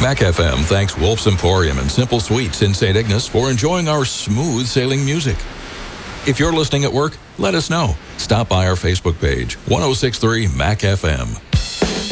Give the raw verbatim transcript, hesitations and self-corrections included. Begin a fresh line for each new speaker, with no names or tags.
Mac F M thanks Wolf's Emporium and Simple Sweets in Saint Ignace for enjoying our smooth sailing music. If you're listening at work, let us know. Stop by our Facebook page, ten sixty-three Mac F M.